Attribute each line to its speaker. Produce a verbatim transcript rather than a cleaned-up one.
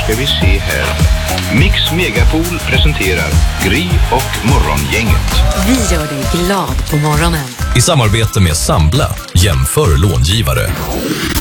Speaker 1: ska vi se här. Mix Megapol presenterar Gry och Morgongänget.
Speaker 2: Vi gör dig glad på morgonen.
Speaker 3: I samarbete med Sambla, jämför långivare.